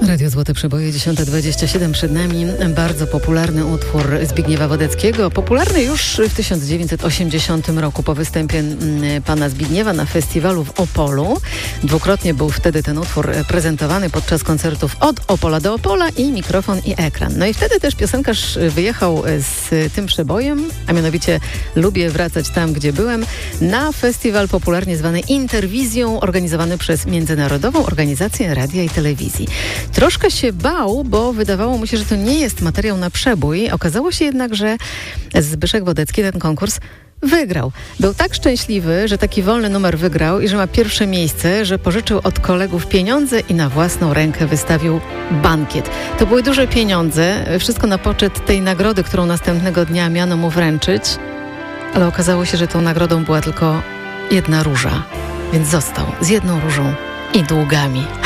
Radio Złote Przeboje, 10:27 przed nami. Bardzo popularny utwór Zbigniewa Wodeckiego. Popularny już w 1980 roku po występie pana Zbigniewa na festiwalu w Opolu. Dwukrotnie był wtedy ten utwór prezentowany podczas koncertów Od Opola do Opola i Mikrofon i Ekran. No i wtedy też piosenkarz wyjechał z tym przebojem, a mianowicie Lubię wracać tam, gdzie byłem, na festiwal popularnie zwany Interwizją, organizowany przez Międzynarodową Organizację Radia i Telewizji. Troszkę się bał, bo wydawało mu się, że to nie jest materiał na przebój. Okazało się jednak, że Zbyszek Wodecki ten konkurs wygrał. Był tak szczęśliwy, że taki wolny numer wygrał i że ma pierwsze miejsce, że pożyczył od kolegów pieniądze i na własną rękę wystawił bankiet. To były duże pieniądze, wszystko na poczet tej nagrody, którą następnego dnia miano mu wręczyć, ale okazało się, że tą nagrodą była tylko jedna róża, więc został z jedną różą i długami.